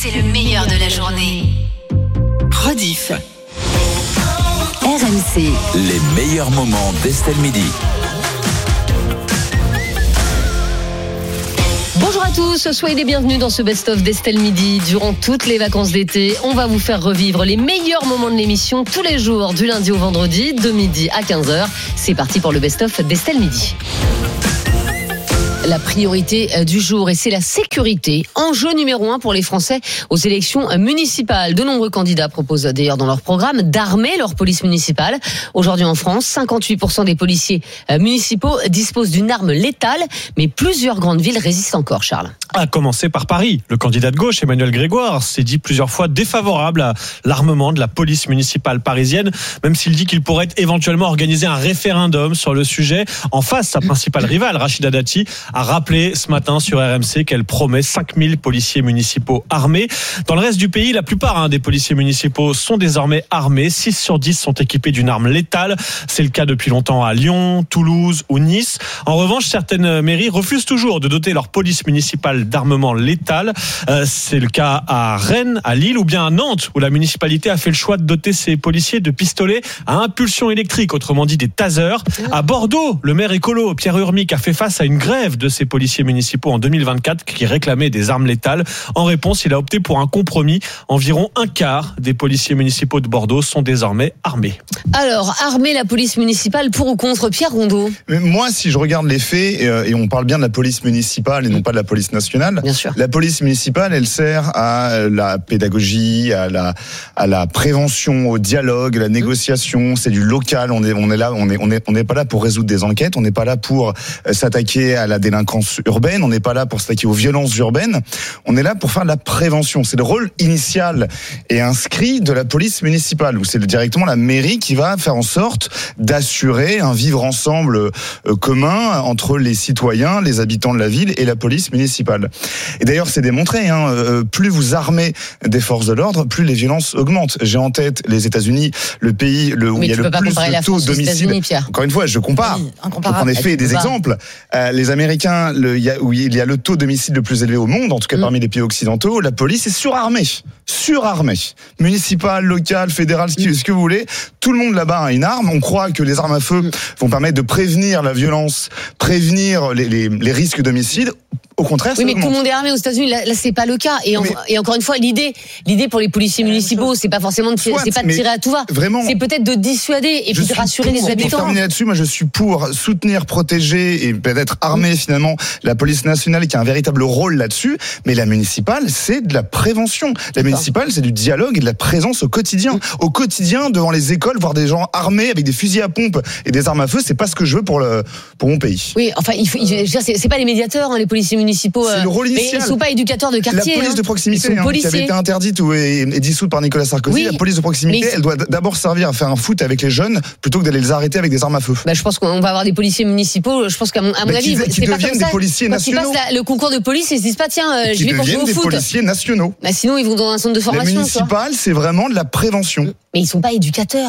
c'est le meilleur de la journée. Rediff. RMC. Les meilleurs moments d'Estelle Midi. Bonjour à tous, soyez les bienvenus dans ce best-of d'Estelle Midi. Durant toutes les vacances d'été, on va vous faire revivre les meilleurs moments de l'émission tous les jours, du lundi au vendredi, de midi à 15h. C'est parti pour le best-of d'Estelle Midi. La priorité du jour, et c'est la sécurité. Enjeu numéro 1 pour les Français aux élections municipales. De nombreux candidats proposent d'ailleurs dans leur programme d'armer leur police municipale. Aujourd'hui en France, 58% des policiers municipaux disposent d'une arme létale, mais plusieurs grandes villes résistent encore, Charles. À commencer par Paris. Le candidat de gauche, Emmanuel Grégoire, s'est dit plusieurs fois défavorable à l'armement de la police municipale parisienne, même s'il dit qu'il pourrait éventuellement organiser un référendum sur le sujet. En face, sa principale rivale, Rachida Dati, a rappelé ce matin sur RMC qu'elle promet 5000 policiers municipaux armés. Dans le reste du pays, la plupart des policiers municipaux sont désormais armés. 6 sur 10 sont équipés d'une arme létale. C'est le cas depuis longtemps à Lyon, Toulouse ou Nice. En revanche, certaines mairies refusent toujours de doter leur police municipale d'armement létal. C'est le cas à Rennes, à Lille ou bien à Nantes, où la municipalité a fait le choix de doter ses policiers de pistolets à impulsion électrique, autrement dit des tasers. À Bordeaux, le maire écolo Pierre Urmic a fait face à une grève de ses policiers municipaux en 2024 qui réclamaient des armes létales. En réponse, il a opté pour un compromis. Environ un quart des policiers municipaux de Bordeaux sont désormais armés. Alors, armer la police municipale pour ou contre, Pierre Rondeau? Mais moi, si je regarde les faits, et on parle bien de la police municipale et non pas de la police nationale, bien sûr. La police municipale, elle sert à la pédagogie, à la prévention, au dialogue, à la négociation. C'est du local. On n'est pas là pour résoudre des enquêtes. On n'est pas là pour s'attaquer à la délinquance urbaine, on n'est pas là pour s'attaquer aux violences urbaines, on est là pour faire de la prévention. C'est le rôle initial et inscrit de la police municipale, où c'est directement la mairie qui va faire en sorte d'assurer un vivre ensemble commun entre les citoyens, les habitants de la ville et la police municipale. Et d'ailleurs, c'est démontré, plus vous armez des forces de l'ordre, plus les violences augmentent. J'ai en tête les États-Unis, le pays où il y a le plus de taux d'homicide. Encore une fois, je compare. Oui, donc en effet, des exemples. Les Américains, où il y a le taux d'homicide le plus élevé au monde, en tout cas parmi les pays occidentaux, la police est surarmée. Municipale, locale, fédérale, ce que vous voulez. Tout le monde là-bas a une arme. On croit que les armes à feu vont permettre de prévenir la violence, prévenir les risques d'homicide. Au contraire, oui, mais tout le monde est armé aux États-Unis. Là, c'est pas le cas. Et encore une fois, l'idée pour les policiers municipaux, c'est pas forcément de tirer à tout va. Vraiment, c'est peut-être de dissuader et puis de rassurer les habitants. Pour terminer là-dessus, moi, je suis pour soutenir, protéger et peut-être armer finalement la police nationale qui a un véritable rôle là-dessus. Mais la municipale, c'est de la prévention. La municipale, c'est du dialogue et de la présence au quotidien. Au quotidien, devant les écoles, voir des gens armés avec des fusils à pompe et des armes à feu, c'est pas ce que je veux pour mon pays. Oui, enfin, c'est pas les médiateurs, les policiers municipaux. C'est le rôle initial. Mais ils sont pas éducateurs de quartier. La police de proximité, qui avait été interdite et dissoute par Nicolas Sarkozy, la police de proximité, elle doit d'abord servir à faire un foot avec les jeunes plutôt que d'aller les arrêter avec des armes à feu. Je pense qu'on va avoir des policiers municipaux. Je pense qu'à mon avis, qui c'est pas comme ça. Des policiers nationaux. Quand ils passent le concours de police, ils se disent pas tiens, je vais pour jouer au foot. Des policiers nationaux. Sinon, ils vont dans un centre de formation. La municipale, c'est vraiment de la prévention. Mais ils sont pas éducateurs.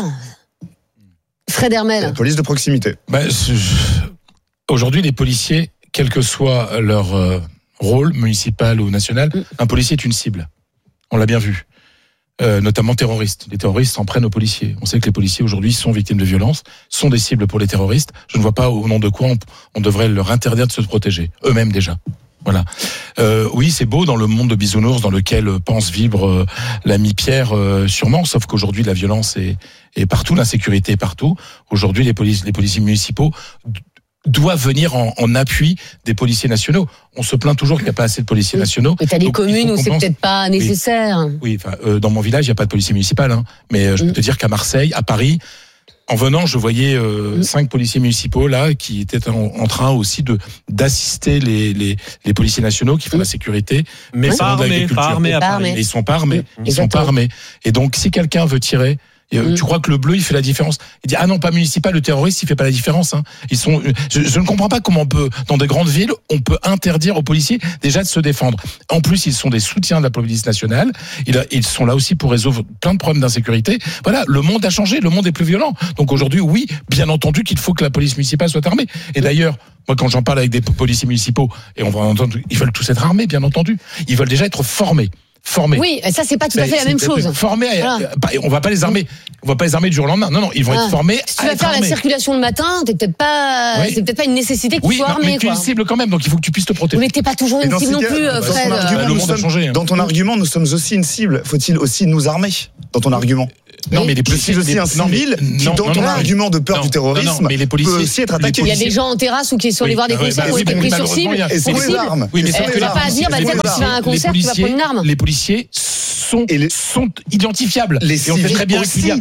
Fred Hermel. La police de proximité. Aujourd'hui, les policiers, quel que soit leur rôle municipal ou national, un policier est une cible. On l'a bien vu. Notamment terroristes. Les terroristes s'en prennent aux policiers. On sait que les policiers aujourd'hui sont victimes de violences, sont des cibles pour les terroristes. Je ne vois pas au nom de quoi on devrait leur interdire de se protéger. Eux-mêmes déjà. Voilà. Oui, c'est beau dans le monde de bisounours dans lequel pense vivre l'ami Pierre, sûrement, sauf qu'aujourd'hui la violence est partout, l'insécurité est partout. Aujourd'hui, les policiers municipaux doivent venir en appui des policiers nationaux. On se plaint toujours qu'il n'y a pas assez de policiers nationaux. Mais t'as des communes où c'est peut-être pas nécessaire. Oui, dans mon village, il n'y a pas de policier municipal, mais je peux te dire qu'à Marseille, à Paris, en venant, je voyais 5 policiers municipaux là qui étaient en train aussi d'assister les policiers nationaux qui font la sécurité. Mais pas armés à Paris. Ils sont pas armés. Ils sont pas armés. Et donc, si quelqu'un veut tirer, tu crois que le bleu il fait la différence? Il dit non, pas municipal, le terroriste il fait pas la différence. Ils sont. Je ne comprends pas comment on peut, dans des grandes villes, on peut interdire aux policiers déjà de se défendre. En plus, ils sont des soutiens de la police nationale. Ils sont là aussi pour résoudre plein de problèmes d'insécurité. Voilà, le monde a changé, le monde est plus violent. Donc aujourd'hui, oui, bien entendu qu'il faut que la police municipale soit armée. Et d'ailleurs, moi, quand j'en parle avec des policiers municipaux, et on va entendre, ils veulent tous être armés, bien entendu. Ils veulent déjà être formés formés. Oui, ça c'est pas tout à fait la même chose. Formés, Voilà. on va pas les armer. On va pas les armer du jour au lendemain. Non, ils vont être formés. Si tu vas faire la circulation le matin, c'est peut-être pas une nécessité que tu sois armé. Mais tu es une cible quand même, donc il faut que tu puisses te protéger. Mais t'es pas toujours une cible non plus, Fred. Dans ton argument, nous sommes aussi une cible. Faut-il aussi nous armer dans ton argument? Non, mais les Je suis aussi un civil qui, dans ton argument de peur du terrorisme, peut aussi être attaqué. Il y a des gens en terrasse ou qui sont allés voir des concerts qui ont été pris sur cible. Et c'est les armes. Oui, mais tu vas pas dire, tiens, quand tu vas à un concert, tu vas prendre une arme. Les policiers sont identifiables. Et on sait très bien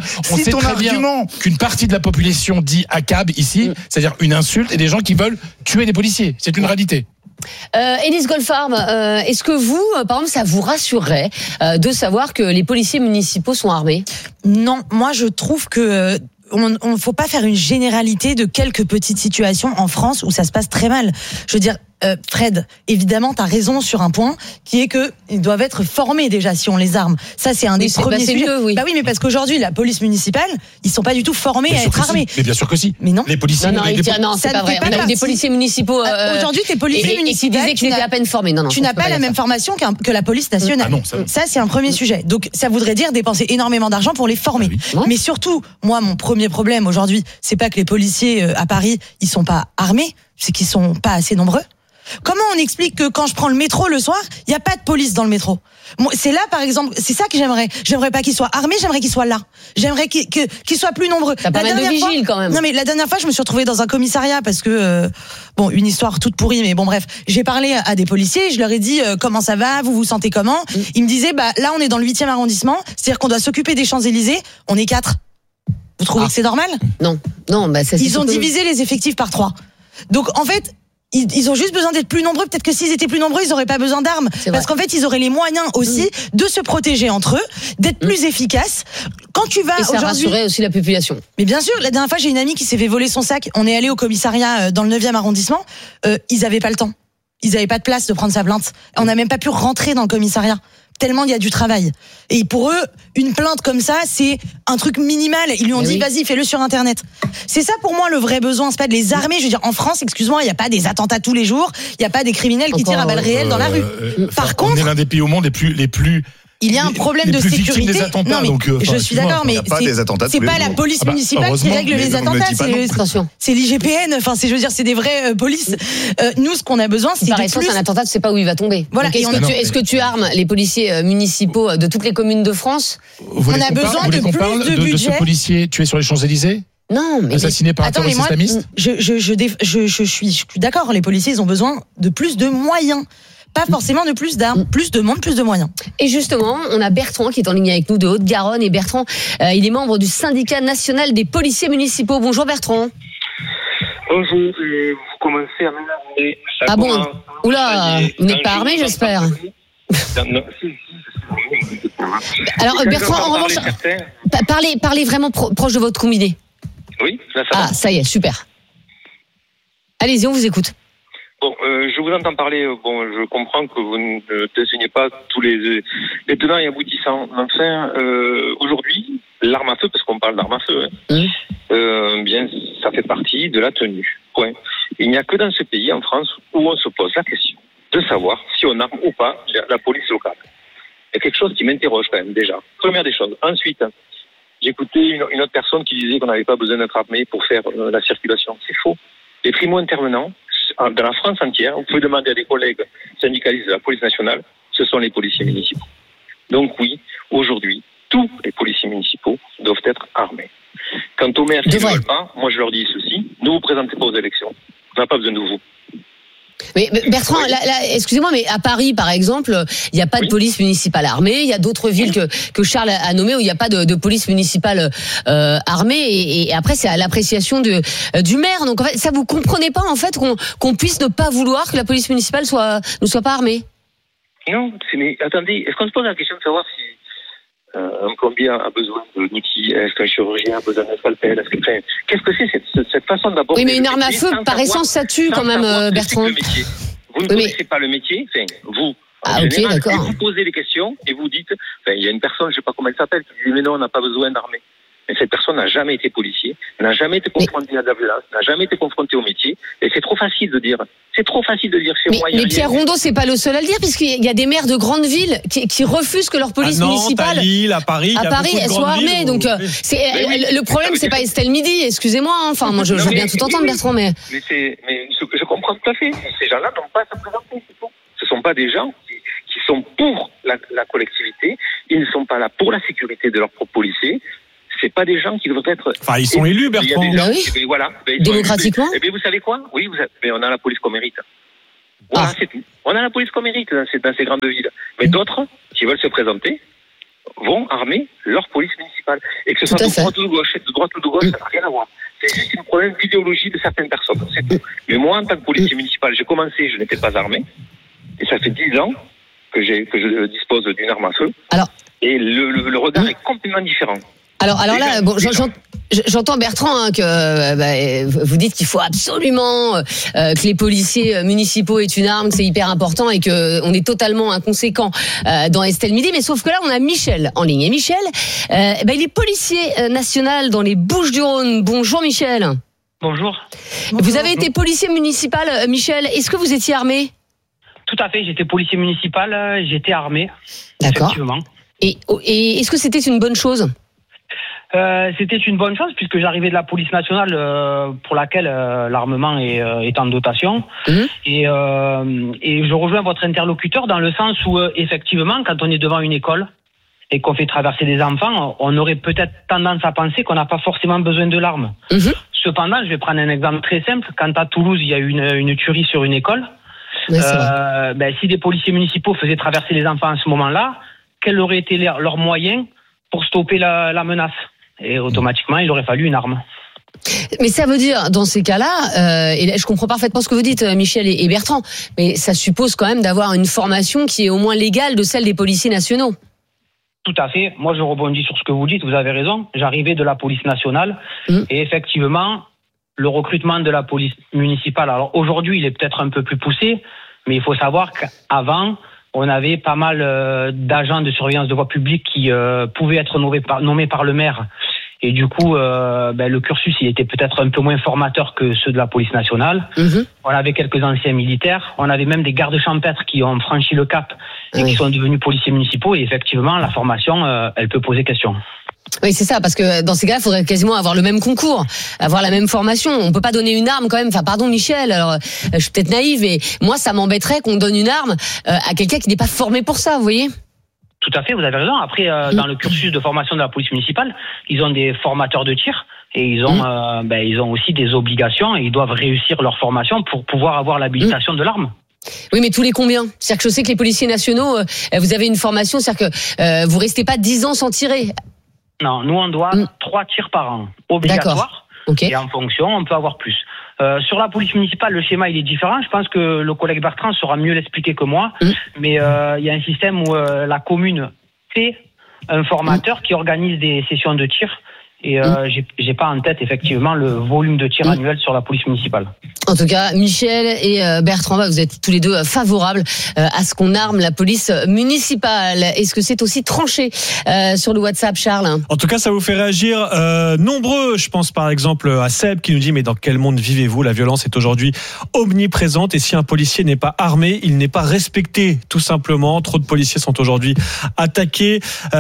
qu'une partie de la population dit ACAB ici, c'est-à-dire une insulte, et des gens qui veulent tuer des policiers. C'est une réalité. Élise Goldfarb, est-ce que vous, par exemple, ça vous rassurerait de savoir que les policiers municipaux sont armés? Non, moi je trouve que on faut pas faire une généralité de quelques petites situations en France où ça se passe très mal. Je veux dire, Fred, évidemment, t'as raison sur un point qui est que ils doivent être formés déjà si on les arme. Ça, c'est un des premiers sujets. Bah oui, mais parce qu'aujourd'hui, la police municipale, ils sont pas du tout formés à être armés. Mais bien sûr que si. Mais non. Les policiers. Non, c'est pas vrai. On a eu des policiers municipaux. Aujourd'hui, t'es policier municipal. Et qui disaient qu'ils étaient à peine formés. Non, tu n'as pas la même formation que la police nationale. Ah non, ça, c'est un premier sujet. Donc, ça voudrait dire dépenser énormément d'argent pour les former. Oui. Mais surtout, moi, mon premier problème aujourd'hui, c'est pas que les policiers à Paris, ils sont pas armés, c'est qu'ils sont pas assez nombreux. Comment on explique que quand je prends le métro le soir, il y a pas de police dans le métro? C'est là, par exemple, c'est ça que j'aimerais. J'aimerais pas qu'ils soient armés, j'aimerais qu'ils soient là. J'aimerais qu'ils soient plus nombreux. T'as pas mal de vigiles quand même. Non, mais la dernière fois, je me suis retrouvée dans un commissariat parce que, une histoire toute pourrie, mais bon, bref. J'ai parlé à des policiers, je leur ai dit, comment ça va, vous vous sentez comment? Ils me disaient, là, on est dans le 8e arrondissement, c'est-à-dire qu'on doit s'occuper des Champs-Élysées, on est 4. Vous trouvez que c'est normal? Non, ça, ils ont divisé les effectifs par 3. Donc, en fait, ils ont juste besoin d'être plus nombreux. Peut-être que s'ils étaient plus nombreux, ils n'auraient pas besoin d'armes. Parce qu'en fait, ils auraient les moyens aussi de se protéger entre eux, d'être plus efficaces. Quand tu vas et ça rassurait aussi la population. Mais bien sûr, la dernière fois, j'ai une amie qui s'est fait voler son sac. On est allé au commissariat dans le 9e arrondissement. Ils n'avaient pas le temps. Ils n'avaient pas de place de prendre sa plainte. On n'a même pas pu rentrer dans le commissariat. Tellement il y a du travail. Et pour eux, une plainte comme ça, c'est un truc minimal. Ils lui ont dit, vas-y, fais-le sur Internet. C'est ça pour moi le vrai besoin, c'est pas de les armer. Je veux dire, en France, excuse-moi, il n'y a pas des attentats tous les jours, il n'y a pas des criminels qui tirent à balles réelles dans la rue. Par contre, on est l'un des pays au monde les plus il y a un problème de sécurité. Des attentats, non, mais donc, je suis d'accord, mais c'est pas la police municipale qui règle les attentats, c'est l'IGPN. Enfin, je veux dire, c'est des vraies polices. Nous, ce qu'on a besoin, c'est par exemple, un attentat, tu sais pas où il va tomber. Voilà. Est-ce que tu armes les policiers municipaux de toutes les communes de France? On a besoin de plus de budget. De ce policier tué sur les Champs-Élysées? Non, mais assassiné par un terroriste islamiste? Je suis d'accord. Les policiers, ils ont besoin de plus de moyens. Pas forcément de plus d'armes, plus de monde, plus de moyens. Et justement, on a Bertrand qui est en ligne avec nous de Haute-Garonne. Et Bertrand, il est membre du syndicat national des policiers municipaux. Bonjour Bertrand. Bonjour, vous commencez à m'énerver. Ah bon? Oula, vous n'êtes pas armé, j'espère. Non, si, alors Bertrand, en revanche, parlez vraiment proche de votre combiné. Oui, là ça va. Ah, ça y est, super. Allez-y, on vous écoute. Bon, je vous entends parler. Bon, je comprends que vous ne désignez pas tous les tenants et aboutissants. Enfin, aujourd'hui, l'arme à feu, parce qu'on parle d'arme à feu, bien, ça fait partie de la tenue. Point. Il n'y a que dans ce pays, en France, où on se pose la question de savoir si on arme ou pas la police locale. Il y a quelque chose qui m'interroge quand même déjà. Première des choses. Ensuite, j'écoutais une autre personne qui disait qu'on n'avait pas besoin d'être armé pour faire la circulation. C'est faux. Les primo-intervenants dans la France entière, vous pouvez demander à des collègues syndicalistes de la police nationale, ce sont les policiers municipaux. Donc oui, aujourd'hui, tous les policiers municipaux doivent être armés. Quant aux maires qui ne veulent pas, moi je leur dis ceci, ne vous présentez pas aux élections. On n'a pas besoin de vous. Mais Bertrand, excusez-moi, mais à Paris, par exemple, il n'y a pas de police municipale armée. Il y a d'autres villes que Charles a nommées où il n'y a pas de police municipale armée. Et après, c'est à l'appréciation du maire. Donc, en fait, ça vous comprenez pas, en fait, qu'on puisse ne pas vouloir que la police municipale ne soit pas armée? Non, mais attendez, est-ce qu'on se pose la question de savoir si un plombier a besoin d'outils, est-ce qu'un chirurgien a besoin d'un scalpel, qu'est-ce que c'est cette façon d'aborder? Oui, mais une arme à feu, par essence, ça tue quand même, Bertrand. Vous ne connaissez pas le métier, vous. Ok, d'accord. Vous posez les questions et vous dites, il y a une personne, je ne sais pas comment elle s'appelle, qui dit mais non, on n'a pas besoin d'armer. mais cette personne n'a jamais été policier, n'a jamais été confrontée à de la violence, n'a jamais été confrontée au métier. Et c'est trop facile de dire. C'est trop facile de dire chez moi. Mais Pierre Rondeau, c'est pas le seul à le dire, puisqu'il y a des maires de grandes villes qui refusent que leur police municipale à Lille, à Paris, soit armée. Donc, le problème, c'est pas Estelle Midi, excusez-moi. Enfin, moi, je veux bien tout entendre, Bertrand, mais. Mais je comprends tout à fait. Ces gens-là n'ont pas à se présenter, c'est tout. Ce sont pas des gens qui sont pour la collectivité. Ils ne sont pas là pour la sécurité de leurs propres policiers. C'est pas des gens qui devraient être. Enfin, ils sont élus, Bertrand. Voilà. Démocratiquement. Mais vous savez quoi ? Oui, mais on a la police qu'on mérite. Voilà, c'est tout. On a la police qu'on mérite dans ces grandes villes. Mais d'autres, qui veulent se présenter, vont armer leur police municipale. Et que ce soit de droite ou de gauche, ça n'a rien à voir. C'est juste un problème d'idéologie de certaines personnes, c'est tout. Mais moi, en tant que policier municipal, j'ai commencé, je n'étais pas armé. Et ça fait 10 ans que je dispose d'une arme à feu. Alors, et le regard est complètement différent. Alors là, bon, j'entends Bertrand que vous dites qu'il faut absolument que les policiers municipaux aient une arme, que c'est hyper important et que on est totalement inconséquent dans Estelle Midi. Mais sauf que là, on a Michel en ligne. Et Michel, il est policier national dans les Bouches-du-Rhône. Bonjour Michel. Bonjour. Vous avez été policier municipal, Michel. Est-ce que vous étiez armé ? Tout à fait. J'étais policier municipal. J'étais armé. D'accord. Effectivement. Et est-ce que c'était une bonne chose ? C'était une bonne chose puisque j'arrivais de la police nationale pour laquelle l'armement est en dotation. Et je rejoins votre interlocuteur dans le sens où effectivement quand on est devant une école et qu'on fait traverser des enfants, on aurait peut-être tendance à penser qu'on n'a pas forcément besoin de l'arme. Cependant, je vais prendre un exemple très simple. Quand à Toulouse il y a eu une tuerie sur une école, si des policiers municipaux faisaient traverser les enfants à ce moment-là, quels auraient été leurs moyens pour stopper la menace ? Et automatiquement, il aurait fallu une arme. Mais ça veut dire, dans ces cas-là, et là, je comprends parfaitement ce que vous dites, Michel et Bertrand, mais ça suppose quand même d'avoir une formation qui est au moins légale de celle des policiers nationaux. Tout à fait. Moi, je rebondis sur ce que vous dites, vous avez raison. J'arrivais de la police nationale et effectivement, le recrutement de la police municipale, alors aujourd'hui, il est peut-être un peu plus poussé, mais il faut savoir qu'avant, on avait pas mal d'agents de surveillance de voie publique qui pouvaient être nommés par le maire. Et du coup, le cursus, il était peut-être un peu moins formateur que ceux de la police nationale. On avait quelques anciens militaires. On avait même des gardes champêtres qui ont franchi le cap et qui sont devenus policiers municipaux. Et effectivement, la formation, elle peut poser question. Oui, c'est ça, parce que dans ces cas-là, il faudrait quasiment avoir le même concours, avoir la même formation. On peut pas donner une arme quand même. Enfin, pardon Michel, alors je suis peut-être naïve, mais moi ça m'embêterait qu'on donne une arme à quelqu'un qui n'est pas formé pour ça, vous voyez ? Tout à fait, vous avez raison. Après, dans le cursus de formation de la police municipale, ils ont des formateurs de tir et ils ont aussi des obligations et ils doivent réussir leur formation pour pouvoir avoir l'habilitation de l'arme. Oui, mais tous les combien ? C'est-à-dire que je sais que les policiers nationaux, vous avez une formation, c'est-à-dire que vous restez pas 10 ans sans tirer. Non, nous on doit 3 tirs par an, obligatoire. Okay. Et en fonction, on peut avoir plus. Sur la police municipale, le schéma il est différent. Je pense que le collègue Bertrand saura mieux l'expliquer que moi. Mais il y a un système où la commune fait un formateur qui organise des sessions de tir. Et j'ai pas en tête effectivement le volume de tir annuel sur la police municipale. En tout cas, Michel et Bertrand, vous êtes tous les deux favorables à ce qu'on arme la police municipale. Est-ce que c'est aussi tranché sur le WhatsApp, Charles ? En tout cas, ça vous fait réagir nombreux. Je pense par exemple à Seb qui nous dit « Mais dans quel monde vivez-vous ? La violence est aujourd'hui omniprésente et si un policier n'est pas armé, il n'est pas respecté, tout simplement. Trop de policiers sont aujourd'hui attaqués. »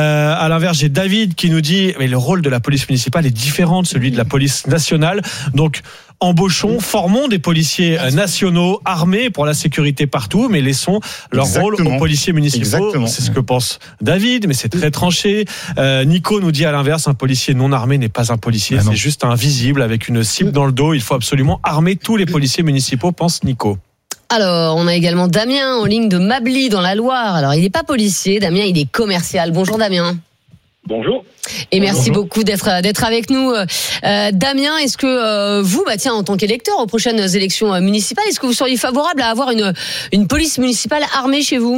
À l'inverse, j'ai David qui nous dit « Mais le rôle de la police municipale est différent de celui de la police nationale. Donc, embauchons, formons des policiers nationaux armés pour la sécurité partout, mais laissons leur rôle aux policiers municipaux. » C'est ce que pense David, mais c'est très tranché. Nico nous dit à l'inverse, un policier non armé n'est pas un policier, c'est juste un visible avec une cible dans le dos. Il faut absolument armer tous les policiers municipaux, pense Nico. Alors, on a également Damien en ligne de Mably dans la Loire. Alors, il n'est pas policier, Damien, il est commercial. Bonjour Damien. Bonjour. Et merci beaucoup d'être avec nous. Damien, est-ce que vous, en tant qu'électeur aux prochaines élections municipales, est-ce que vous seriez favorable à avoir une police municipale armée chez vous ?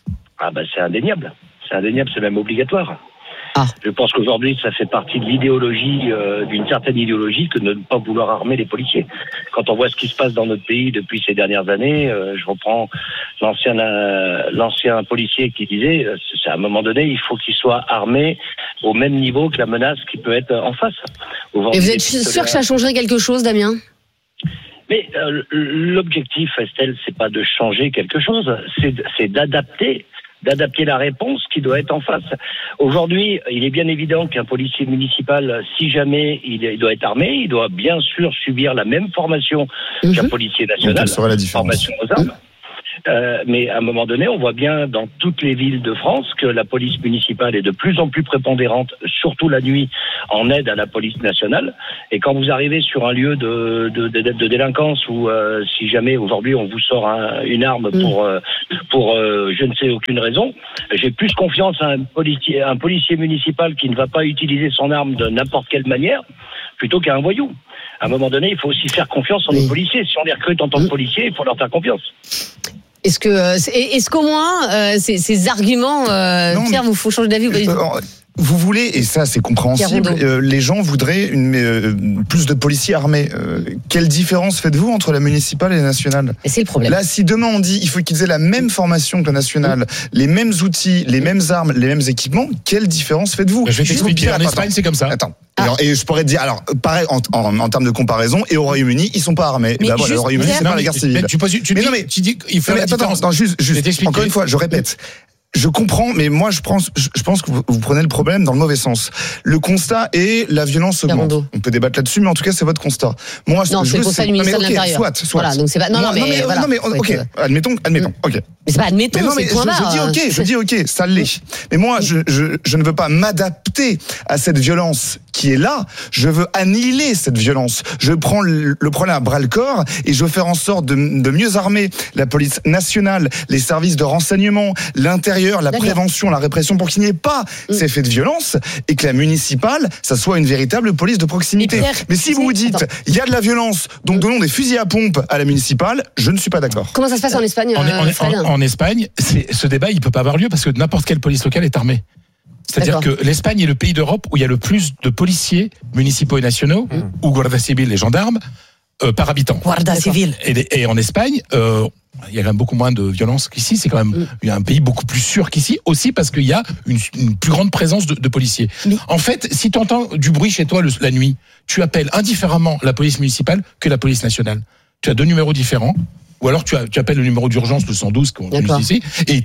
C'est indéniable. C'est même obligatoire. Je pense qu'aujourd'hui, ça fait partie de l'idéologie, d'une certaine idéologie, que de ne pas vouloir armer les policiers. Quand on voit ce qui se passe dans notre pays depuis ces dernières années, je reprends l'ancien policier qui disait, à un moment donné, il faut qu'il soit armé au même niveau que la menace qui peut être en face. Et vous êtes sûr que ça changerait quelque chose, Damien ? Mais l'objectif, Estelle, c'est pas de changer quelque chose, c'est d'adapter la réponse qui doit être en face. Aujourd'hui, il est bien évident qu'un policier municipal, si jamais il doit être armé, il doit bien sûr subir la même formation qu'un policier national. Quelle serait la différence ? Formation aux armes. Mais à un moment donné, on voit bien dans toutes les villes de France que la police municipale est de plus en plus prépondérante, surtout la nuit, en aide à la police nationale. Et quand vous arrivez sur un lieu de délinquance où, si jamais aujourd'hui on vous sort une arme pour je ne sais aucune raison, j'ai plus confiance à un policier municipal qui ne va pas utiliser son arme de n'importe quelle manière, plutôt qu'à un voyou. À un moment donné, il faut aussi faire confiance en nos policiers. Si on les recrute en tant que policiers, il faut leur faire confiance. Est-ce qu'au moins ces arguments, Pierre, vous faut changer d'avis ou pas du tout ? Vous voulez, et ça c'est compréhensible, les gens voudraient plus de policiers armés. Quelle différence faites-vous entre la municipale et la nationale ? Et c'est le problème. Là, si demain on dit il faut qu'ils aient la même formation que la nationale, les mêmes outils, les mêmes armes, les mêmes équipements, quelle différence faites-vous ? Je vais t'expliquer, en Espagne c'est comme ça. Attends. Et je pourrais te dire, alors pareil en termes de comparaison, et au Royaume-Uni ils sont pas armés. Mais voilà, le Royaume-Uni c'est pas la guerre civile. Tu dis il faut la différence. Juste, encore une fois, je répète. Je comprends, mais moi je pense que vous prenez le problème dans le mauvais sens. Le constat est la violence augmente. On peut débattre là-dessus, mais en tout cas c'est votre constat. Moi, non, c'est le constat du ministère de l'Intérieur. Soit. Voilà, donc c'est pas. Non, mais ok. Admettons. Ok. Mais c'est pas admettons, c'est point barre. Je dis ok, ça l'est. Mais moi, je ne veux pas m'adapter à cette violence qui est là. Je veux annihiler cette violence. Je prends le problème à bras le corps et je veux faire en sorte de mieux armer la police nationale, les services de renseignement, l'intérieur, la prévention, la répression, pour qu'il n'y ait pas ces faits de violence et que la municipale, ça soit une véritable police de proximité. Mais si vous dites, il y a de la violence, donc donnons des fusils à pompe à la municipale, je ne suis pas d'accord. Comment ça se passe en Espagne En Espagne, ce débat, il peut pas avoir lieu parce que n'importe quelle police locale est armée. C'est-à-dire que l'Espagne est le pays d'Europe où il y a le plus de policiers municipaux et nationaux, ou Guardia Civil, les gendarmes, par habitant. Guardia Civil. Et en Espagne, il y a quand même beaucoup moins de violence qu'ici. C'est quand même un pays beaucoup plus sûr qu'ici, aussi parce qu'il y a une plus grande présence de policiers. Mais... En fait, si tu entends du bruit chez toi la nuit, tu appelles indifféremment la police municipale que la police nationale. Tu as deux numéros différents. Ou alors tu appelles le numéro d'urgence, le 112 qu'on utilise ici, et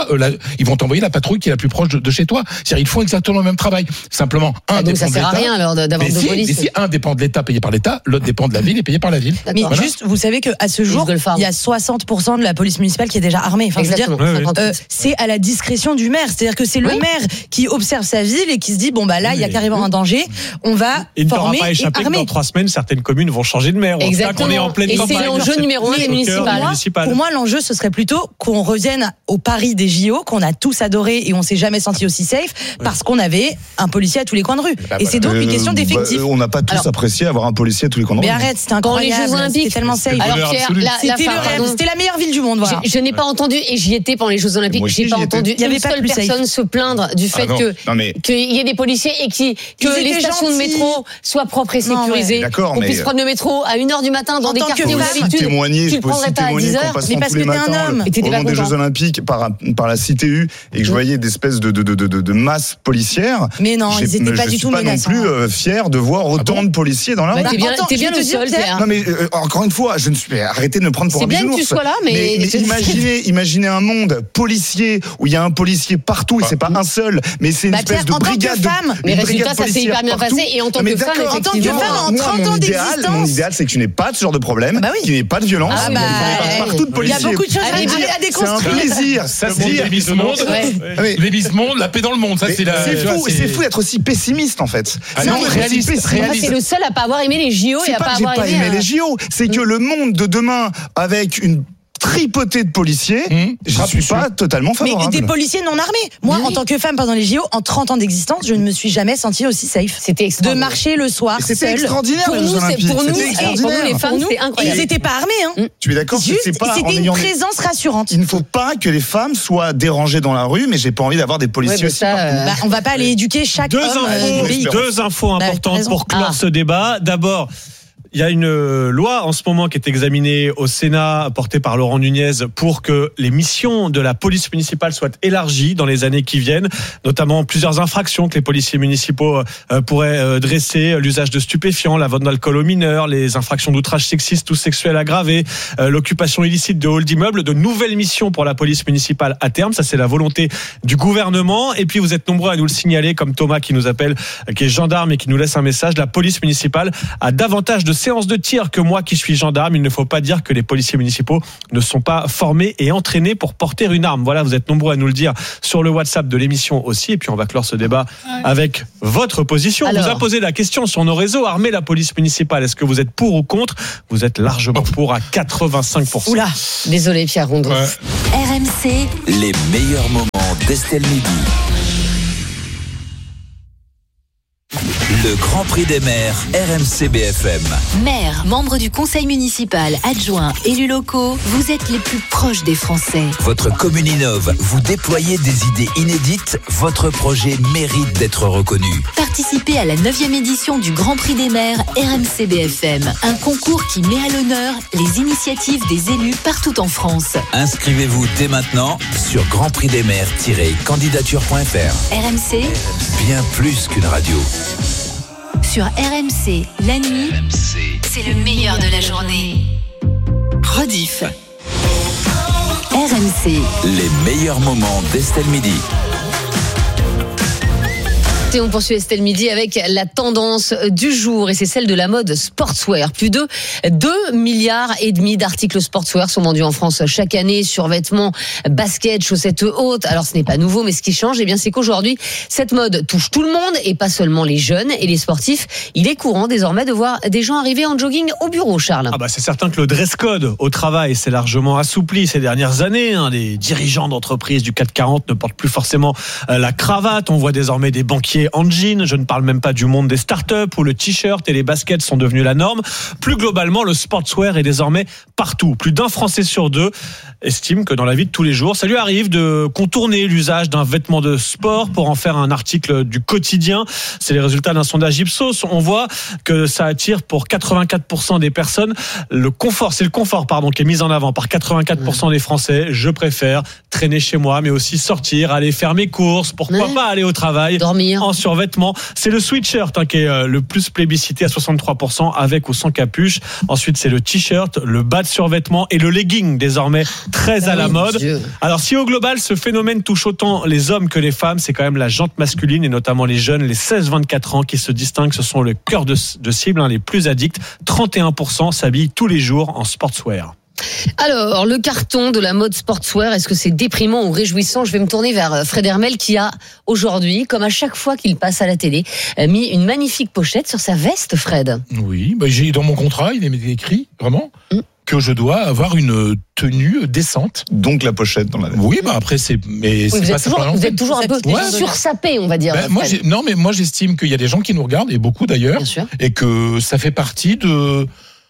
ils vont t'envoyer la patrouille qui est la plus proche de chez toi. C'est-à-dire ils font exactement le même travail. Simplement, un dépend de l'État. Donc ça sert à rien alors d'avoir deux polices. Mais si un dépend de l'État payé par l'État, l'autre dépend de la ville et payé par la ville. Mais juste, vous savez qu'à ce jour, il y a 60% de la police municipale qui est déjà armée. Enfin, exactement. Je veux dire, c'est à la discrétion du maire. C'est-à-dire que c'est le maire qui observe sa ville et qui se dit bon bah là il y a carrément un danger. On va former et armer. Dans 3 semaines, certaines communes vont changer de maire. Exactement. On est en pleine campagne. Et c'est l'enjeu numéro 1 des municipales. Pour moi, l'enjeu, ce serait plutôt qu'on revienne au pari des JO, qu'on a tous adoré et on s'est jamais senti aussi safe parce qu'on avait un policier à tous les coins de rue. Et c'est donc une question d'effectif. On n'a pas tous apprécié avoir un policier à tous les coins de rue. Mais arrête, c'était incroyable. C'était tellement safe. Alors Pierre, c'était le rêve, c'était la meilleure ville du monde. Voilà. Je n'ai pas entendu, et j'y étais pendant les Jeux Olympiques, j'ai pas entendu une seule personne se plaindre du fait qu'il y ait des policiers et que les stations de métro soient propres et sécurisées. Qu'on puisse prendre le métro à 1h du matin dans des quartiers où d'habitude tu le prendrais pas à 10h. Mais parce que t'es un homme. Au moment des Jeux Olympiques, par la CTU, et que je voyais des espèces de masses policières. Mais non, ils étaient pas du tout menaçants. Je suis pas non plus fier de voir autant de policiers dans la rue. T'es bien le seul, Pierre. Non mais encore une fois, arrêtez de me prendre pour un bisounours. C'est bien que tu sois là, mais imaginez un monde policier où il y a un policier partout et c'est pas un seul, mais c'est une espèce de brigade. Mais résultat, ça s'est hyper bien passé et en tant que femme, effectivement. En 30 ans d'existence. Mon idéal, c'est que tu n'aies pas ce genre de problème, qu'il n'y ait pas de violence, partout de policiers. Il y a beaucoup de choses à déconstruire. C'est un plaisir. Ça, c'est les bis monde. Les bis monde, la paix dans le monde. Ça, c'est fou d'être aussi pessimiste, en fait. Non, réaliste. C'est le seul à pas avoir aimé les JO et à pas avoir aimé les JO. C'est que le monde de demain, avec une tripotée de policiers, je ne suis pas totalement favorable. Mais des policiers non armés. Moi, en tant que femme pendant les JO, en 30 ans d'existence, je ne me suis jamais sentie aussi safe. C'était extraordinaire. De marcher le soir seule. C'était extraordinaire. Pour nous, les femmes, c'était incroyable. Ils n'étaient pas armés. Tu es d'accord? C'était une présence rassurante. Il ne faut pas que les femmes soient dérangées dans la rue, mais j'ai pas envie d'avoir des policiers aussi partout. On va pas aller éduquer chaque homme du pays. Deux infos importantes pour clore ce débat. D'abord, Il y a une loi en ce moment qui est examinée au Sénat, portée par Laurent Nunez, pour que les missions de la police municipale soient élargies dans les années qui viennent, notamment plusieurs infractions que les policiers municipaux pourraient dresser, l'usage de stupéfiants, la vente d'alcool aux mineurs, les infractions d'outrage sexiste ou sexuel aggravé, l'occupation illicite de halls d'immeubles, de nouvelles missions pour la police municipale à terme. Ça, c'est la volonté du gouvernement. Et puis, vous êtes nombreux à nous le signaler, comme Thomas qui nous appelle, qui est gendarme et qui nous laisse un message. La police municipale a davantage de séances de tir que moi qui suis gendarme. Il ne faut pas dire que les policiers municipaux ne sont pas formés et entraînés pour porter une arme. Voilà, vous êtes nombreux à nous le dire sur le WhatsApp de l'émission aussi. Et puis on va clore ce débat avec votre position. On vous a posé la question sur nos réseaux. Armer la police municipale, est-ce que vous êtes pour ou contre? Vous êtes largement pour à 85%. Oula, désolé Pierre Rondeau. RMC, Les meilleurs moments d'Estelle Midi. Le Grand Prix des maires, RMC BFM. maire, membre du conseil municipal, adjoint, élus locaux, vous êtes les plus proches des Français. Votre commune innove, vous déployez des idées inédites, votre projet mérite d'être reconnu. Participez à la 9e édition du Grand Prix des maires RMC BFM, un concours qui met à l'honneur les initiatives des élus partout en France. Inscrivez-vous dès maintenant sur grandprixdesmaires-candidature.fr. RMC, Bien plus qu'une radio. sur RMC, la nuit, c'est le meilleur de la journée. Rediff. RMC. Les meilleurs moments d'Estelle Midi. Et on poursuit Estelle Midi avec la tendance du jour et c'est celle de la mode sportswear. Plus de 2,5 milliards d'articles sportswear sont vendus en France chaque année. Survêtements, baskets, chaussettes hautes. Alors ce n'est pas nouveau, mais ce qui change, eh bien, c'est qu'aujourd'hui, cette mode touche tout le monde et pas seulement les jeunes et les sportifs. Il est courant désormais de voir des gens arriver en jogging au bureau, Charles. Ah bah c'est certain que le dress code au travail s'est largement assoupli ces dernières années. Les dirigeants d'entreprises du CAC 40 ne portent plus forcément la cravate. On voit désormais des banquiers en jean. Je ne parle même pas du monde des startups où le t-shirt et les baskets sont devenus la norme. Plus globalement, le sportswear est désormais partout. Plus d'un Français sur deux estime que dans la vie de tous les jours, ça lui arrive de contourner l'usage d'un vêtement de sport pour en faire un article du quotidien. C'est les résultats d'un sondage Ipsos. On voit que ça attire pour 84% des personnes le confort. C'est le confort, qui est mis en avant par 84% des Français. Je préfère traîner chez moi, mais aussi sortir, aller faire mes courses. Pourquoi pas aller au travail, dormir en survêtement. C'est le sweatshirt qui est le plus plébiscité à 63%, avec ou sans capuche. Ensuite, c'est le t-shirt, le bas de survêtement et le legging, désormais très à la mode. Dieu. Alors, si au global, ce phénomène touche autant les hommes que les femmes, c'est quand même la jante masculine et notamment les jeunes, les 16-24 ans qui se distinguent. Ce sont le cœur de cible, les plus addicts. 31% s'habillent tous les jours en sportswear. Alors, le carton de la mode sportswear, est-ce que c'est déprimant ou réjouissant? Je vais me tourner vers Fred Hermel qui a aujourd'hui, comme à chaque fois qu'il passe à la télé, mis une magnifique pochette sur sa veste, Fred. Oui, j'ai dans mon contrat, il est écrit vraiment que je dois avoir une tenue décente. Donc la pochette dans la veste. Oui, après c'est vous êtes toujours un peu sursapé, on va dire. Moi j'estime qu'il y a des gens qui nous regardent et beaucoup d'ailleurs, et que ça fait partie de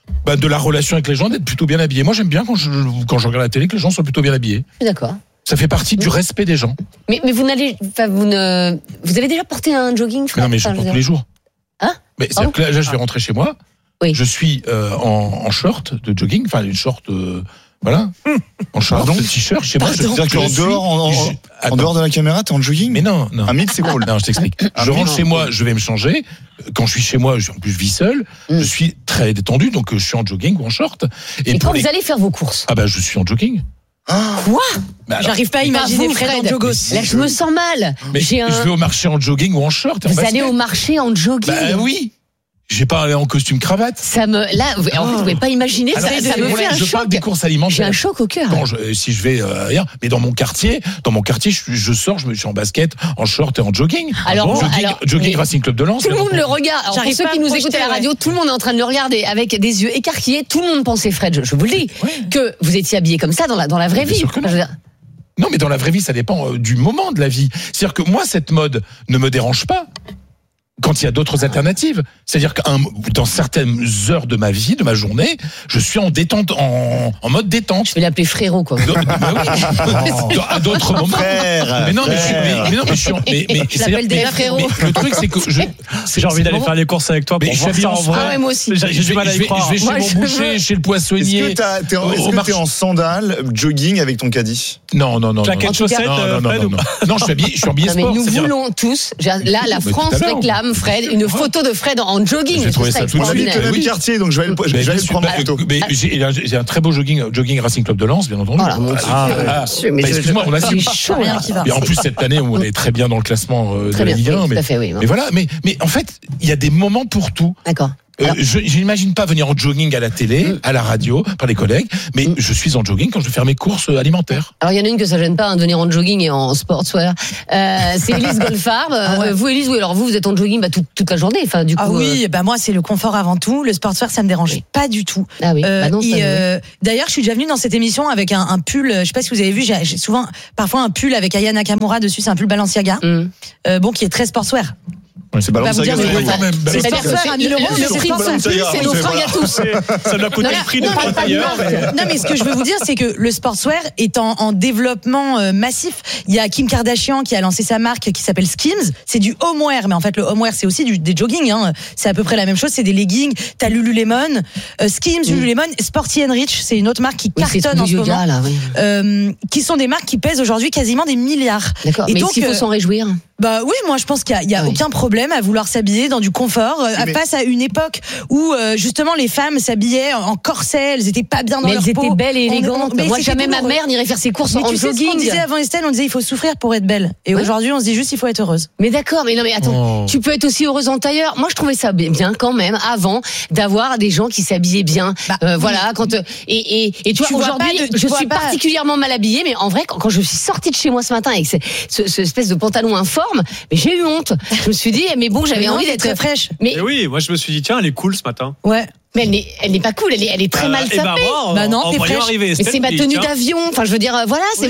la relation avec les gens, d'être plutôt bien habillés. Moi, j'aime bien quand je regarde la télé que les gens soient plutôt bien habillés. D'accord. Ça fait partie du respect des gens. Mais vous avez déjà porté un jogging, Fred? Non, mais je porte tous les jours. Mais c'est-à-dire que là, je vais rentrer chez moi. Oui. Je suis en short de jogging, enfin une short. Voilà. En short, de t-shirt, je sais pas. C'est-à-dire qu'en dehors, en dehors de la caméra, t'es en jogging? Mais non. Un mythe, c'est cool. Non, je t'explique. Je rentre chez moi, je vais me changer. Quand je suis chez moi, en plus je vis seul, je suis très détendu, donc je suis en jogging ou en short. Et quand vous allez faire vos courses? Je suis en jogging. Quoi? J'arrive pas à imaginer Fred en jogos. Là, je me sens mal. Mais je vais au marché en jogging ou en short. Vous allez au marché en jogging? Oui. J'ai pas allé en costume cravate. Vous pouvez pas imaginer. Ça me fait un choc. Je parle des courses alimentaires. J'ai un choc au cœur. Si je vais ailleurs, mais dans mon quartier, je sors, je suis en basket, en short et en jogging. Jogging Racing Club de Lens. Tout le monde le regarde. Alors, pour ceux qui nous écoutent à la radio, tout le monde est en train de le regarder avec des yeux écarquillés. Tout le monde pensait, Fred, je vous le dis, que vous étiez habillé comme ça dans la vraie vie. Non, mais dans la vraie vie, ça dépend du moment de la vie. C'est-à-dire que moi, cette mode ne me dérange pas. quand il y a d'autres alternatives. C'est-à-dire que dans certaines heures de ma vie, de ma journée, je suis en détente, en mode détente. Je vais l'appeler frérot, quoi. À d'autres moments. Frère, mais non, mais je suis. Je l'appelle des frérots. Le truc, c'est que j'ai envie d'aller faire les courses avec toi pour voir ça en vrai. Ah ouais, moi aussi. J'ai du mal à y croire. Je vais chez mon boucher, chez le poissonnier. Est-ce que t'es en sandales, jogging avec ton caddie? Non. Claquettes, chaussettes, Non, je suis habillé sport. Mais nous voulons tous, là, la France réclame, Fred, une photo de Fred en jogging. J'ai trouvé ça tout de On habite le même quartier, donc je vais aller prendre en photo. J'ai un très beau jogging Racing Club de Lens, bien entendu. Voilà, mon Dieu. Excuse-moi, on a C'est chaud, rien qui va. Et en plus, cette année, on est très bien dans le classement de la Ligue 1. Tout à fait, oui. Mais voilà, mais en fait, il y a des moments pour tout. D'accord. Je n'imagine pas venir en jogging à la télé, à la radio, par les collègues, mais je suis en jogging quand je vais faire mes courses alimentaires. Alors il y en a une que ça gêne pas de venir en jogging et en sportswear. C'est Élise Goldfarb. Vous Élise, oui, alors vous êtes en jogging toute la journée, enfin du coup. Ah oui, moi c'est le confort avant tout. Le sportswear ça me dérange pas du tout. Ah oui. Non, d'ailleurs je suis déjà venue dans cette émission avec un pull. Je sais pas si vous avez vu, j'ai souvent parfois un pull avec Aya Nakamura dessus. C'est un pull Balenciaga, qui est très sportswear. C'est Balenciaga, c'est sportswear à 1000 €. Le prix de son pull, c'est nos fringues à tous. Ça doit coûter le prix de tailleur. Non, mais ce que je veux vous dire, c'est que le sportswear est en développement massif. Il y a Kim Kardashian qui a lancé sa marque qui s'appelle Skims. C'est du homeware, mais en fait, le homeware, c'est aussi des jogging. C'est à peu près la même chose. C'est des leggings. T'as Lululemon, Skims, Lululemon, Sporty & Rich. C'est une autre marque qui cartonne en ce moment. Là, qui sont des marques qui pèsent aujourd'hui quasiment des milliards. D'accord. Mais donc, il faut s'en réjouir. Bah oui, moi je pense qu'il y a aucun problème à vouloir s'habiller dans du confort face à une époque où justement les femmes s'habillaient en corset, elles étaient pas bien dans leur peau. Elles étaient belles et élégantes. Moi jamais ma mère n'irait faire ses courses en jogging. On disait avant Estelle, on disait il faut souffrir pour être belle. Et aujourd'hui on se dit juste il faut être heureuse. Mais d'accord, mais attends, tu peux être aussi heureuse en tailleur. Moi je trouvais ça bien quand même avant d'avoir des gens qui s'habillaient bien. Voilà, quand et tu vois aujourd'hui je suis particulièrement mal habillée, mais en vrai quand je suis sortie de chez moi ce matin avec ce espèce de pantalon informe, mais j'ai eu honte. Je me suis dit, mais bon, j'avais envie d'être très fraîche. Mais oui, moi je me suis dit, tiens, elle est cool ce matin. Ouais. Mais elle n'est pas cool, elle est très mal sapée. Non, t'es fraîche. Mais c'est ma tenue d'avion. Enfin, je veux dire, voilà, c'est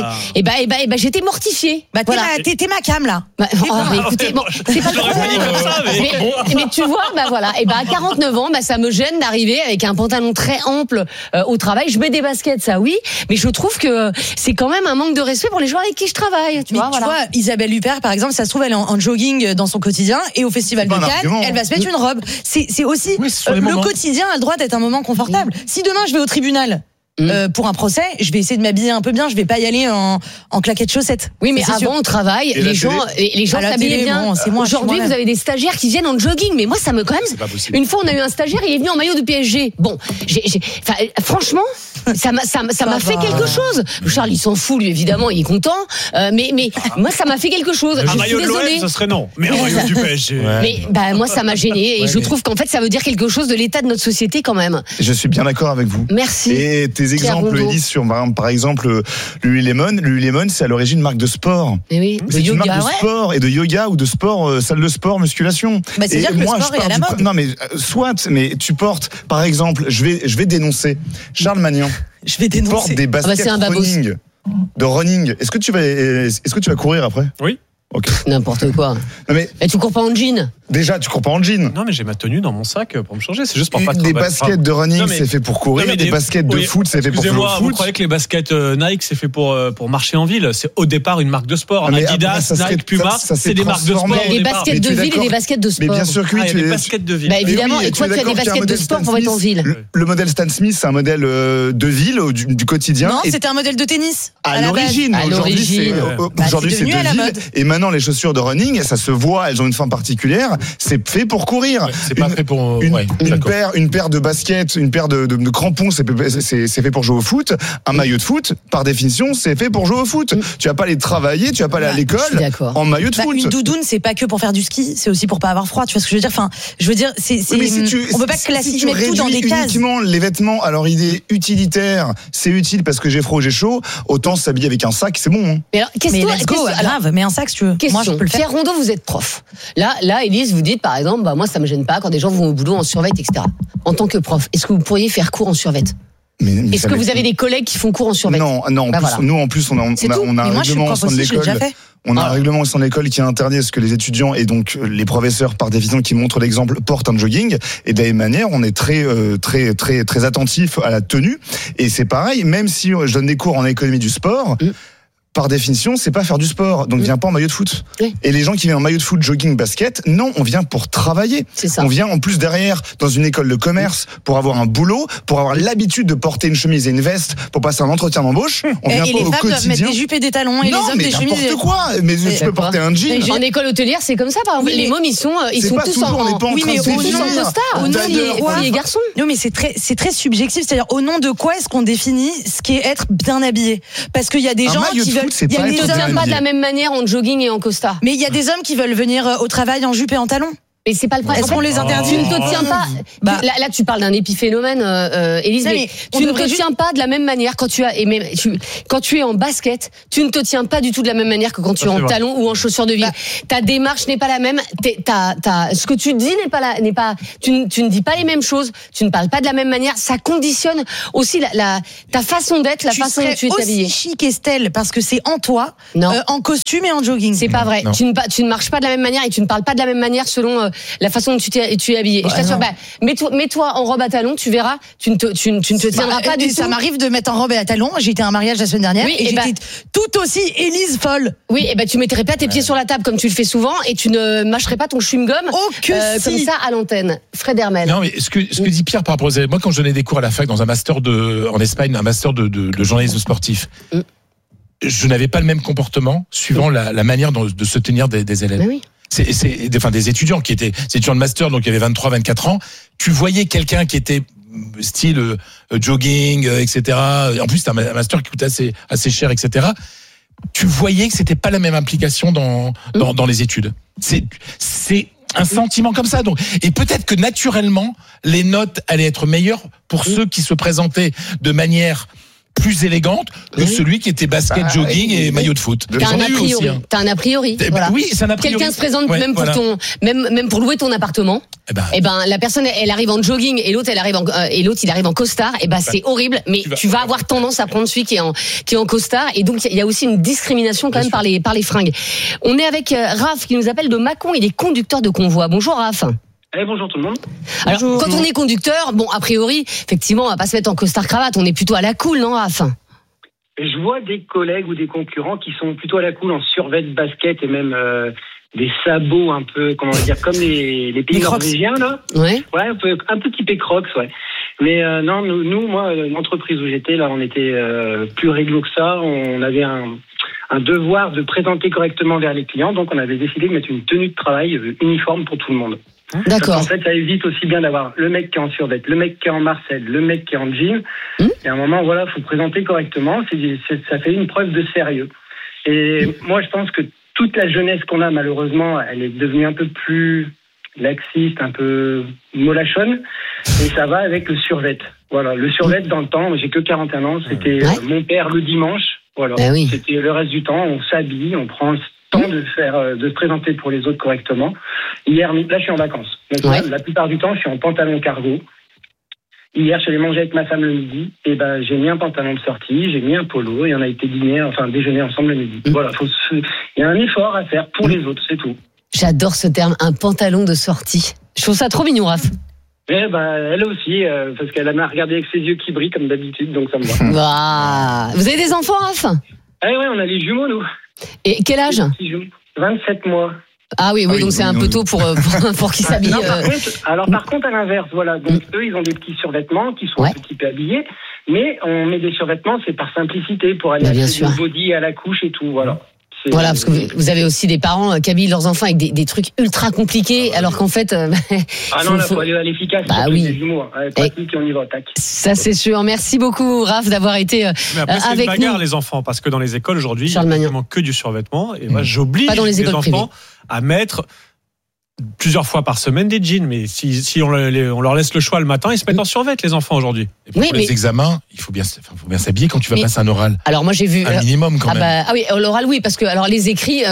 ma. J'étais mortifiée. T'es ma cam là. Écoutez, bon, c'est pas comme ça. Mais tu vois, voilà. À 49 ans, ça me gêne d'arriver avec un pantalon très ample au travail. Je mets des baskets, ça oui, mais je trouve que c'est quand même un manque de respect pour les gens avec qui je travaille. Tu vois, Isabelle Huppert, par exemple, ça se trouve, elle est en jogging dans son quotidien et au Festival de Cannes, elle va se mettre une robe. C'est aussi le quotidien a le droit d'être un moment confortable. Si demain je vais au tribunal pour un procès, je vais essayer de m'habiller un peu bien, je vais pas y aller en claquettes chaussettes. Oui, mais avant au travail, les gens s'habillaient bien. Aujourd'hui, vous avez des stagiaires qui viennent en jogging, mais moi ça me quand même. Une fois, on a eu un stagiaire, il est venu en maillot de PSG. Bon, franchement, ça m'a fait quelque chose. Charles, il s'en fout, lui évidemment, il est content. Mais moi, ça m'a fait quelque chose. Un maillot de l'OM, ce serait non. Mais un maillot du PSG. Mais moi, ça m'a gêné et je trouve qu'en fait, ça veut dire quelque chose de l'état de notre société quand même. Je suis bien d'accord avec vous. Merci. Et tes exemples, Élise, sur par exemple Lululemon, c'est à l'origine une marque de sport. Et oui, c'est une marque de sport et de yoga ou de sport, salle de sport, musculation. C'est-à-dire que le sport est à la mode. Non, mais mais tu portes, par exemple, je vais dénoncer Charles Magnan. Je vais dénoncer. Porte des baskets running. Est-ce que tu vas courir après? Oui. Ok. N'importe quoi. Et tu cours pas en jean? Déjà, tu cours pas en jean. Non, mais j'ai ma tenue dans mon sac pour me changer. C'est juste pour pas trop. Des baskets de running, c'est fait pour courir. Des baskets de foot, c'est fait pour jouer au foot. Vous croyez que les baskets Nike, c'est fait pour marcher en ville? C'est au départ une marque de sport. Adidas, Nike, Puma, c'est des marques de sport. Des baskets de ville et des baskets de sport. Mais bien sûr que oui, des baskets de ville. Évidemment. Et toi, tu as des baskets de sport pour être en ville. Le modèle Stan Smith, c'est un modèle de ville, du quotidien. Non, c'était un modèle de tennis. À l'origine. Aujourd'hui, c'est de ville. Et maintenant, les chaussures de running, ça se voit, elles ont une forme particulière. C'est fait pour courir. C'est pas fait pour une paire de baskets, une paire de crampons, c'est fait pour jouer au foot. Un maillot de foot, par définition, c'est fait pour jouer au foot. Tu vas pas aller travailler, tu vas pas aller à l'école en maillot de foot. Une doudoune, c'est pas que pour faire du ski, c'est aussi pour pas avoir froid. Tu vois ce que je veux dire? Enfin, je veux dire, on peut pas classifier tout dans des cases. Uniquement les vêtements, alors il est utilitaire, c'est utile parce que j'ai froid ou j'ai chaud. Autant s'habiller avec un sac, c'est bon. Mais let's go, grave. Mais un sac, si tu veux. Moi, je peux le faire. Pierre Rondeau, vous êtes prof. Là, Élise, vous dites par exemple, moi ça me gêne pas quand des gens vont au boulot en survêt, etc. En tant que prof, est-ce que vous pourriez faire cours en survêt? Est-ce que vous avez des collègues qui font cours en survêt? Non. Nous en plus on a un règlement au sein de l'école. On a un règlement au sein de l'école qui interdit ce que les étudiants et donc les professeurs, par définition, qui montrent l'exemple, portent un jogging. Et de la même manière, on est très attentif à la tenue. Et c'est pareil, même si je donne des cours en économie du sport, par définition, c'est pas faire du sport. Donc, viens pas en maillot de foot. Oui. Et les gens qui viennent en maillot de foot, jogging, basket, non, on vient pour travailler. C'est ça. On vient en plus derrière dans une école de commerce pour avoir un boulot, pour avoir l'habitude de porter une chemise et une veste pour passer un entretien d'embauche. On vient Et pas les au femmes doivent quotidien. mettre des jupes et des talons et non, les hommes mais des chemises. n'importe quoi. Mais tu peux porter un jean. En école hôtelière, c'est comme ça, par exemple. Oui, les mômes, ils sont pas tous toujours, on n'est pas en oui, train mais de au nom définir. de costard. Au nom de quoi filles et garçons. Non, mais c'est très subjectif. C'est-à-dire, au nom de quoi est-ce qu'on définit ce qui est être bien habillé? Parce qu'il y a des Un gens maillot qui de veulent. foot, c'est Il y a pas des être Tu bien ne tiens hommes. pas de habillé. la même manière en jogging et en costard. Mais il y a des hommes qui veulent venir au travail en jupe et en talons. Mais c'est pas le problème. Est-ce qu'on les interdit? Tu ne te tiens pas. Bah. Là, tu parles d'un épiphénomène, Élise. Non, Mais mais on tu ne devrait te tiens pas de la même manière quand quand tu es en basket. Tu ne te tiens pas du tout de la même manière que quand tu es en talons ou en chaussures de ville. Ta démarche n'est pas la même. Ce que tu dis n'est pas. Tu ne dis pas les mêmes choses. Tu ne parles pas de la même manière. Ça conditionne aussi ta façon d'être, la façon dont tu es habillée. aussi chic, Estelle, parce que c'est en toi, Non. en costume et en jogging. C'est pas vrai. Non. Tu ne marches pas de la même manière et tu ne parles pas de la même manière selon la façon dont tu es habillé. Et je t'assure, mets-toi en robe à talons, tu verras, tu ne te tiendras pas du tout. Ça m'arrive de mettre en robe et à talons. J'ai été à un mariage la semaine dernière Oui, et j'étais tout aussi Élise folle. Oui, et tu mettrais pas tes pieds sur la table comme tu le fais souvent et tu ne mâcherais pas ton chewing-gum que comme si. ça à l'antenne. Fred Hermel. Non, mais ce que dit Pierre par rapport aux élèves, moi quand je donnais des cours à la fac dans un master en Espagne, un master de journalisme sportif, je n'avais pas le même comportement suivant la manière de se tenir des élèves. Mais oui. Des étudiants qui étaient étudiants de master, donc il y avait 23-24 ans. Tu voyais quelqu'un qui était style jogging, etc. En plus, c'est un master qui coûtait assez cher, etc. Tu voyais que c'était pas la même implication dans les études. C'est un sentiment comme ça. Donc, et peut-être que naturellement, les notes allaient être meilleures pour ceux qui se présentaient de manière plus élégante que celui qui était basket, jogging et maillot de foot. T'as un a priori. T'as un a priori. Voilà. Oui, c'est un a priori. Quelqu'un se présente même pour voilà. même pour louer ton appartement. Et ben la personne elle arrive en jogging et l'autre il arrive en costard. Et c'est horrible. Mais tu vas avoir tendance à prendre celui qui est en costard. Et donc il y a aussi une discrimination quand même par les fringues. On est avec Raph qui nous appelle de Mâcon. Il est conducteur de convoi. Bonjour Raph. Bonjour tout le monde. Alors, quand on est conducteur, a priori, effectivement, on va pas se mettre en costard-cravate. On est plutôt à la cool, non, Raph? Je vois des collègues ou des concurrents qui sont plutôt à la cool en survêt de basket et même des sabots un peu, comment on va dire, comme les pays norvégiens, là. Ouais. Ouais, un peu typé Crocs, ouais. Mais non, moi, l'entreprise où j'étais, là, on était plus réglo que ça. On avait un devoir de présenter correctement vers les clients. Donc, on avait décidé de mettre une tenue de travail uniforme pour tout le monde. D'accord. En fait, ça évite aussi bien d'avoir le mec qui est en survêt, le mec qui est en Marcel, le mec qui est en jean. Et à un moment, voilà, faut présenter correctement. Ça fait une preuve de sérieux. Et moi, je pense que toute la jeunesse qu'on a, malheureusement, elle est devenue un peu plus laxiste, un peu molachonne. Et ça va avec le survêt. Voilà, le survêt dans le temps, j'ai que 41 ans, c'était mon père le dimanche. Voilà, c'était le reste du temps, on s'habille, on prend le temps de se présenter pour les autres correctement. Hier, là, je suis en vacances. Donc, la plupart du temps, je suis en pantalon cargo. Hier, je suis allé manger avec ma femme le midi. Et j'ai mis un pantalon de sortie, j'ai mis un polo et on a été déjeuner ensemble le midi. Voilà, il y a un effort à faire pour les autres, c'est tout. J'adore ce terme, un pantalon de sortie. Je trouve ça trop mignon, Raph. Elle aussi, parce qu'elle m'a regardé avec ses yeux qui brillent comme d'habitude, donc ça me va. Vous avez des enfants, Raph? Ouais, on a les jumeaux, nous. Et quel âge? 27 mois. Ah oui, donc c'est un peu tôt pour qu'ils s'habillent. Par contre, à l'inverse, voilà. Donc, eux, ils ont des petits survêtements qui sont un petit peu habillés. Mais on met des survêtements, c'est par simplicité, pour aller acheter du body à la couche et tout, voilà. Voilà, parce que vous avez aussi des parents qui habillent leurs enfants avec des trucs ultra compliqués, alors qu'en fait... faut aller à l'efficace. Oui. Des jumeaux, pratique et on y va, tac. Ça, c'est sûr. Merci beaucoup, Raph, d'avoir été avec nous. C'est une bagarre, les enfants, parce que dans les écoles, aujourd'hui, il n'y a quasiment que du survêtement. Et moi, j'oblige les enfants à mettre plusieurs fois par semaine des jeans, mais si on leur laisse le choix le matin, ils se mettent en survêt, les enfants aujourd'hui. Et puis pour les examens, il faut bien s'habiller quand tu vas passer un oral. Alors moi j'ai vu un minimum quand même. Ah oui, l'oral oui, parce que alors les écrits,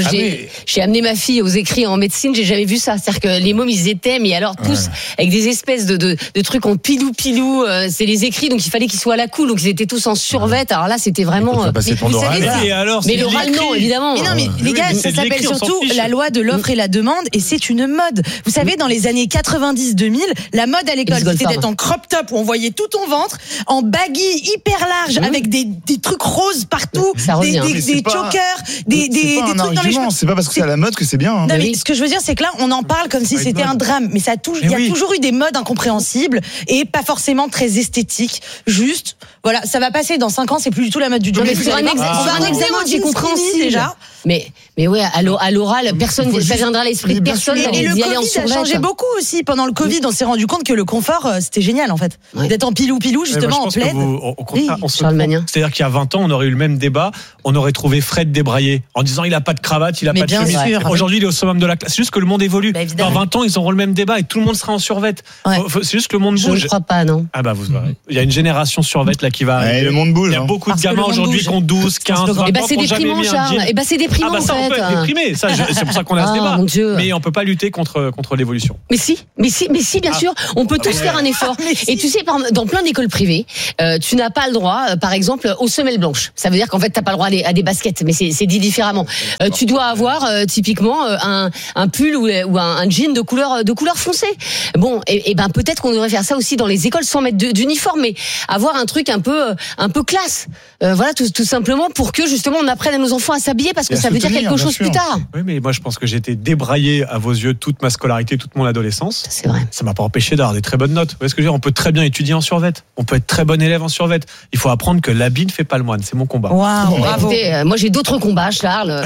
j'ai amené ma fille aux écrits en médecine, j'ai jamais vu ça. C'est-à-dire que les mômes ils étaient, mais alors tous avec des espèces de trucs en pilou, c'est les écrits, donc il fallait qu'ils soient à la cool, donc ils étaient tous en survêt. Alors là c'était vraiment. Vous savez, mais l'oral non, évidemment. Mais non, mais les gars, ça s'appelle surtout la loi de l'offre et la demande, et c'est une mode. Vous savez, dans les années 90-2000, la mode à l'école, c'était d'être en crop top où on voyait tout ton ventre, en baggy hyper large, avec des trucs roses partout, des chokers, des trucs dans les cheveux. C'est pas parce que c'est à la mode que c'est bien. Non, mais ce que je veux dire, c'est que là, on en parle comme si c'était un drame, mais il y a toujours eu des modes incompréhensibles et pas forcément très esthétiques. Juste, voilà, ça va passer dans 5 ans, c'est plus du tout la mode du jour. Mais c'est un examen, c'est compréhensible déjà. Mais ouais, à l'oral, personne, ça viendra à l'esprit de personne. Et le Covid a changé beaucoup aussi. Pendant le Covid, on s'est rendu compte que le confort, c'était génial en fait. D'être en pilou, justement, en plaid. C'est-à-dire qu'il y a 20 ans, on aurait eu le même débat, on aurait trouvé Fred débraillé en disant il a pas de cravate, il a pas de chemise. Aujourd'hui, il est au summum de la classe. C'est juste que le monde évolue. Dans 20 ans, ils auront le même débat et tout le monde sera en survêt. C'est juste que le monde bouge. Je ne crois pas, non. Ah bah vous verrez. Il y a une génération survêt là qui va arriver. Le monde bouge. Il y a beaucoup de gamins aujourd'hui qui ont 12, 15, 20 ans. Et bah c'est déprimant, Charles. Et bah c'est déprimant en fait. On peut être déprimé. C'est pour ça qu'on a ce débat. Mais on peut pas lutter contre l'évolution. Mais si, bien sûr, on peut tous faire un effort. Et tu sais, dans plein d'écoles privées, tu n'as pas le droit, par exemple, aux semelles blanches. Ça veut dire qu'en fait, t'as pas le droit à des baskets, mais c'est dit différemment. Tu dois avoir typiquement un pull ou un jean de couleur foncée. Bon, et ben peut-être qu'on devrait faire ça aussi dans les écoles sans mettre d'uniforme, mais avoir un truc un peu classe. Voilà, tout simplement pour que justement on apprenne à nos enfants à s'habiller parce que ça veut dire quelque chose plus tard. Oui, mais moi je pense que j'ai été débraillé à vos yeux toute ma scolarité, toute mon adolescence. C'est vrai. Ça m'a pas empêché d'avoir des très bonnes notes. Vous voyez ce que je veux dire ? On peut très bien étudier en survêt. On peut être très bon élève en survêt. Il faut apprendre que l'habit ne fait pas le moine. C'est mon combat. Waouh, bravo. Écoutez, moi j'ai d'autres combats, Charles.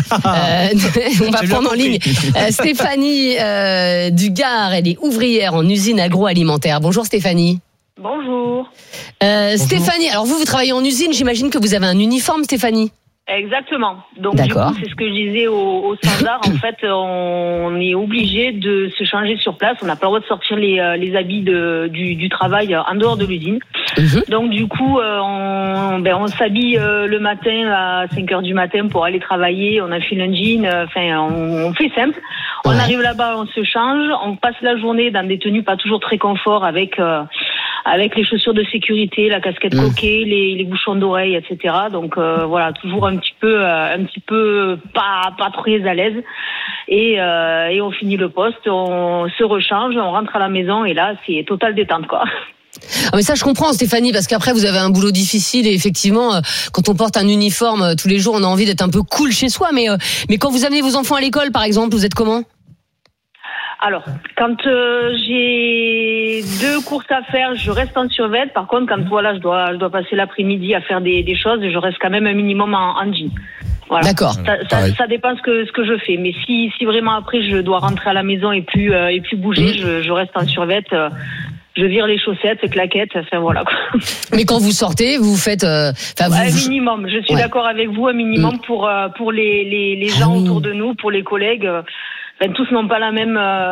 On va prendre en ligne Stéphanie du Gard. Elle est ouvrière en usine agroalimentaire. Bonjour Stéphanie. Bonjour. Stéphanie, alors vous travaillez en usine, j'imagine que vous avez un uniforme, Stéphanie. Exactement. Donc du coup, c'est ce que je disais au standard. En fait, on est obligé de se changer sur place. On n'a pas le droit de sortir les habits du travail en dehors de l'usine. Donc du coup, on s'habille le matin à 5h du matin pour aller travailler. On enfile un jean. Enfin, on fait simple. On arrive là-bas, on se change. On passe la journée dans des tenues pas toujours très confort avec les chaussures de sécurité, la casquette coquée, les bouchons d'oreilles, etc. Donc voilà, toujours un petit peu pas très à l'aise. Et on finit le poste, on se rechange, on rentre à la maison et là c'est totale détente quoi. Ah mais ça je comprends Stéphanie parce qu'après vous avez un boulot difficile et effectivement quand on porte un uniforme tous les jours on a envie d'être un peu cool chez soi mais quand vous amenez vos enfants à l'école par exemple vous êtes comment ? Alors, quand j'ai 2 courses à faire, je reste en survêt. Par contre, quand voilà, je dois passer l'après-midi à faire des choses, je reste quand même un minimum en jean. Voilà. D'accord. Ça dépend ce que je fais. Mais si vraiment après je dois rentrer à la maison et plus bouger, je reste en survêt. Je vire les chaussettes, les claquettes, enfin voilà. Mais quand vous sortez, vous faites un minimum. Je suis d'accord avec vous, un minimum pour les gens autour de nous, pour les collègues. Enfin, tous n'ont pas la même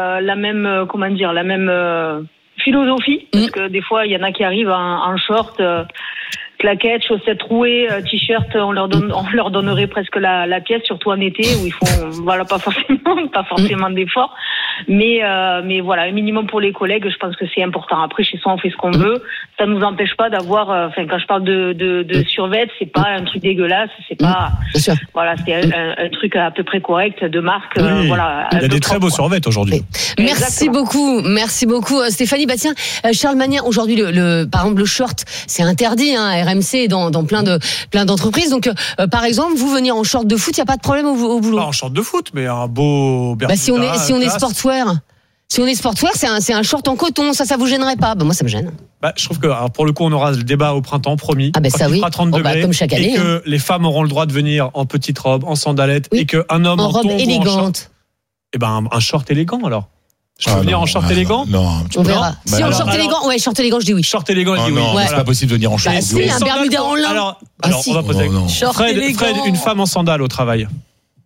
philosophie parce que des fois il y en a qui arrivent en short, claquettes, chaussettes trouées, t-shirt, on leur donnerait presque la pièce, surtout en été où ils font pas forcément d'efforts. Mais voilà, un minimum pour les collègues, je pense que c'est important. Après, chez soi, on fait ce qu'on veut. Ça nous empêche pas d'avoir, quand je parle de survêt, c'est pas un truc dégueulasse, c'est pas, voilà, c'est un truc à peu près correct, de marque, voilà. Il y a des très beaux survêts aujourd'hui. Merci beaucoup Stéphanie. Bah tiens, Charles Magnin, aujourd'hui par exemple le short, c'est interdit, hein, RMC dans plein d'entreprises. Donc par exemple, vous venir en short de foot, il y a pas de problème au boulot. Pas en short de foot, mais un beau Bermuda. Si on est sportswear, c'est un short en coton, ça vous gênerait pas ? Moi ça me gêne. Je trouve que alors, pour le coup on aura le débat au printemps promis. Ah ça oui. Il fera 30 degrés comme chaque année, et que les femmes auront le droit de venir en petite robe, en sandalettes et que un homme en robe élégante. Un short élégant alors. Je peux venir en short élégant ? Non, on verra. Si en short élégant, short élégant, je dis oui. Short élégant, je dis oui. Non, c'est pas possible de venir en short. C'est un Bermuda en lin. Alors on va poser la question. Fred, une femme en sandales au travail.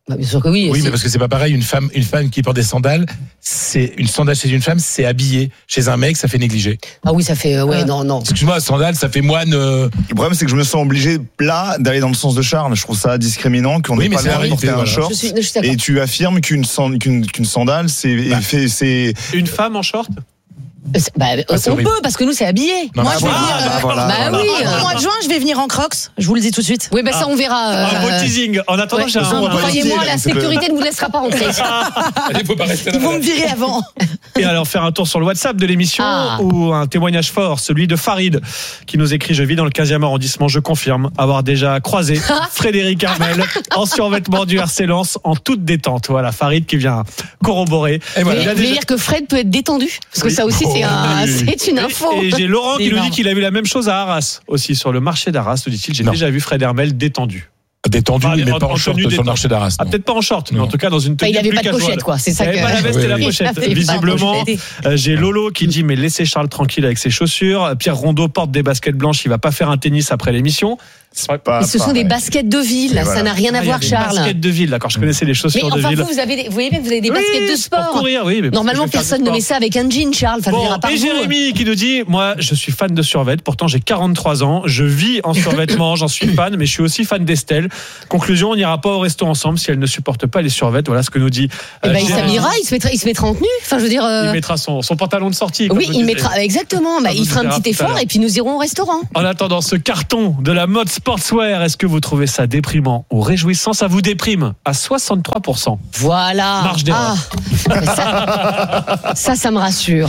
Bien sûr que oui. Oui, mais parce que c'est pas pareil. Une femme qui porte des sandales, c'est une sandale chez une femme, c'est habillé. Chez un mec, ça fait négligé. Ah oui, ça fait non. Excuse-moi, sandale, ça fait moine. Le problème, c'est que je me sens obligé là d'aller dans le sens de Charles. Je trouve ça discriminant qu'on n'ait pas l'air de porter un short. Et tu affirmes qu'une sandale, c'est une femme en short. On peut, parce que nous, c'est habillé. Moi, je vais venir. Au mois de juin, je vais venir en Crocs. Je vous le dis tout de suite. Oui, ça, on verra. Un beau teasing. En attendant, j'ai croyez-moi, la sécurité ne vous laissera pas rentrer. Ils vont me virer avant. Et alors, faire un tour sur le WhatsApp de l'émission ou un témoignage fort, celui de Farid, qui nous écrit: je vis dans le 15e arrondissement, je confirme avoir déjà croisé Frédéric Armel en survêtement du RC Lens en toute détente. Voilà, Farid qui vient corroborer. Et voilà. Vous voulez dire que Fred peut être détendu? Parce que ça aussi, c'est une info. Et j'ai Laurent qui nous dit qu'il a vu la même chose à Arras aussi, sur le marché d'Arras, nous dit-il. J'ai déjà vu Fred Hermel détendu. Détendu, mais pas en short sur le marché d'Arras. Peut-être pas en short, mais en tout cas dans une tenue plus casual. Il avait avait pas de pochette, quoi. C'est ça. Il avait pas la veste et la pochette. Visiblement, j'ai Lolo qui dit: mais laissez Charles tranquille avec ses chaussures. Pierre Rondeau porte des baskets blanches, il va pas faire un tennis après l'émission. Mais ce sont des baskets de ville, ça n'a rien à voir, Charles. Des baskets de ville, d'accord, je connaissais les chaussures de ville. Vous voyez bien que vous avez des baskets de sport. Pour courir, oui. Normalement, personne ne met ça avec un jean, Charles. Et Jérémy qui nous dit: moi, je suis fan de survêt, pourtant j'ai 43 ans, je vis en survêtement, j'en suis fan, mais je suis aussi fan d'Estelle. Conclusion, on n'ira pas au resto ensemble si elle ne supporte pas les survêtements. Voilà ce que nous dit. Il s'habillera, il se mettra en tenue. Enfin, je veux dire. Il mettra son pantalon de sortie. Oui, il mettra, exactement. Il fera un petit effort et puis nous irons au restaurant. En attendant, ce carton de la mode sportswear, est-ce que vous trouvez ça déprimant ou réjouissant? Ça vous déprime à 63%. Voilà. Marge d'erreur. Ça me rassure.